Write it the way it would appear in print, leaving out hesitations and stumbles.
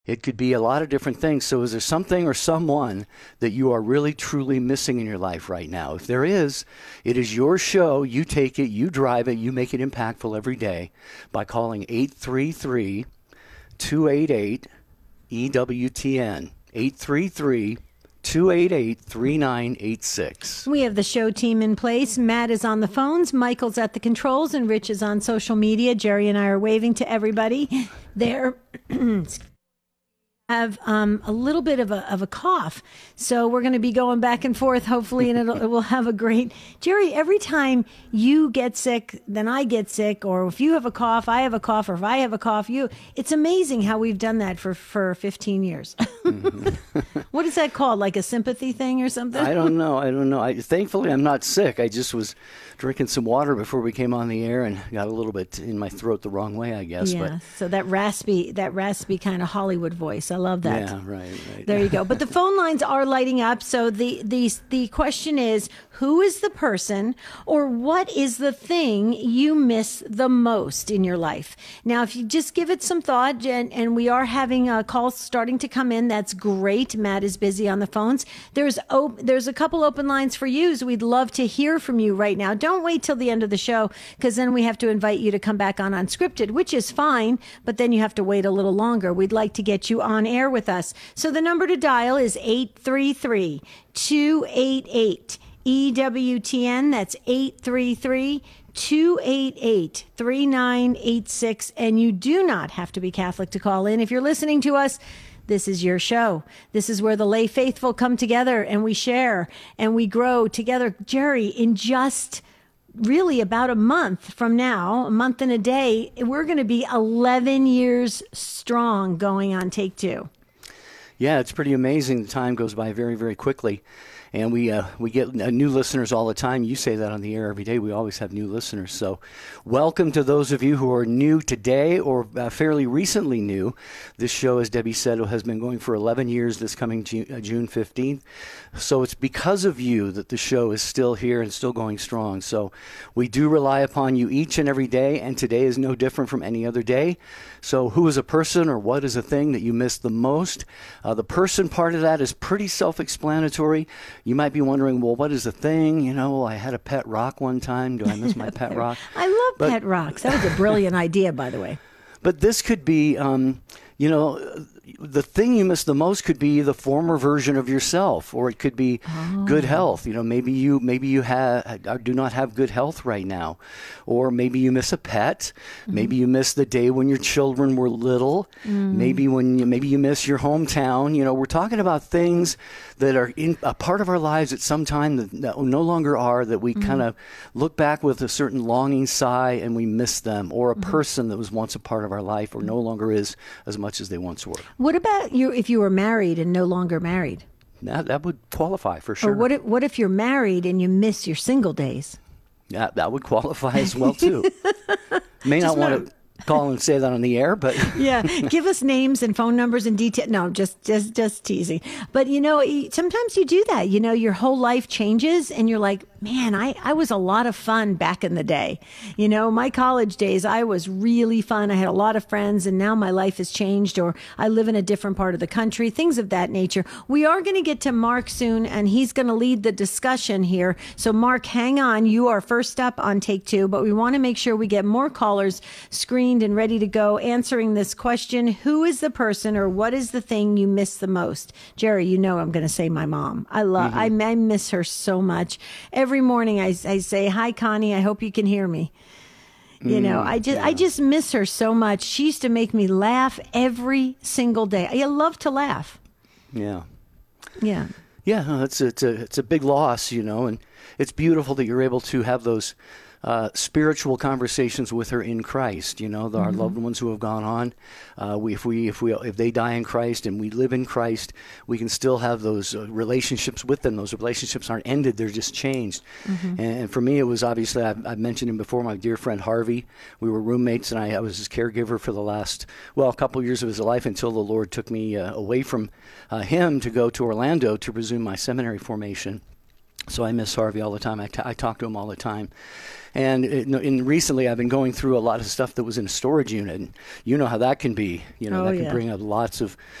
It could be a lot of different things. So is there something or someone that you are really, truly missing in your life right now? If there is, it is your show. You take it, you drive it, you make it impactful every day by calling 833-288-EWTN. 833-288-3986. We have the show team in place. Matt is on the phones, Michael's at the controls, and Rich is on social media. Jerry and I are waving to everybody. They're have a little bit of a cough, so we're going to be going back and forth, hopefully, and it will have a great... Jerry, every time you get sick, then I get sick, or if you have a cough, I have a cough, or if I have a cough, you... It's amazing how we've done that for 15 years. What is that called? Like a sympathy thing or something? I don't know. Thankfully, I'm not sick. I just was drinking some water before we came on the air and got a little bit in my throat the wrong way, I guess. Yeah, so that raspy kind of Hollywood voice. I love that. Yeah, right. There you go. But the phone lines are lighting up. So the question is, who is the person or what is the thing you miss the most in your life? Now, if you just give it some thought, and we are having calls starting to come in, that's great. Matt is busy on the phones. There's a couple open lines for you, so we'd love to hear from you right now. Don't wait till the end of the show, because then we have to invite you to come back on Unscripted, which is fine, but then you have to wait a little longer. We'd like to get you on air with us. So the number to dial is 833-288-EWTN. That's 833-288-3986. And you do not have to be Catholic to call in. If you're listening to us, this is your show. This is where the lay faithful come together and we share and we grow together. Jerry, in just really about a month from now, a month and a day, we're going to be 11 years strong going on Take Two. Yeah, it's pretty amazing. The time goes by very, very quickly. And we get new listeners all the time. You say that on the air every day. We always have new listeners. So welcome to those of you who are new today or fairly recently new. This show, as Debbie said, has been going for 11 years this coming June 15th. So it's because of you that the show is still here and still going strong. So we do rely upon you each and every day, and today is no different from any other day. So who is a person or what is a thing that you miss the most? The person part of that is pretty self-explanatory. You might be wondering, well, what is the thing? You know, I had a pet rock one time. Do I miss my pet rock? I love pet rocks. That was a brilliant idea, by the way. But this could be, the thing you miss the most could be the former version of yourself, or it could be good health. You know, maybe you do not have good health right now, or maybe you miss a pet. Mm-hmm. Maybe you miss the day when your children were little. Mm. Maybe you miss your hometown. You know, we're talking about things that are in a part of our lives at some time that no longer are, that we kind of look back with a certain longing sigh and we miss them, or a person that was once a part of our life or no longer is as much as they once were. What about you if you were married and no longer married? That would qualify for sure. Or what if you're married and you miss your single days? Yeah, that would qualify as well too. May not want to call and say that on the air, but yeah, give us names and phone numbers and detail. No, just teasing. But you know, sometimes you do that. You know, your whole life changes, and you're like, man, I was a lot of fun back in the day. You know, my college days, I was really fun. I had a lot of friends, and now my life has changed, or I live in a different part of the country. Things of that nature. We are going to get to Mark soon, and he's going to lead the discussion here. So, Mark, hang on. You are first up on Take Two, but we want to make sure we get more callers screened and ready to go answering this question. Who is the person or what is the thing you miss the most? Jerry, you know I'm going to say my mom. I miss her so much. Every morning I say, hi, Connie, I hope you can hear me. You know, I just miss her so much. She used to make me laugh every single day. I love to laugh. Yeah. Yeah. Yeah, no, it's a big loss, you know, and it's beautiful that you're able to have those spiritual conversations with her in Christ. You know, our loved ones who have gone on. If they die in Christ and we live in Christ, we can still have those relationships with them. Those relationships aren't ended; they're just changed. And for me, it was obviously I've mentioned him before. My dear friend Harvey. We were roommates, and I was his caregiver for the last a couple of years of his life until the Lord took me away from him to go to Orlando to resume my seminary formation. So I miss Harvey all the time. I talk to him all the time. And recently, I've been going through a lot of stuff that was in a storage unit. And you know how that can be. You know, Oh, that can yeah. bring up lots of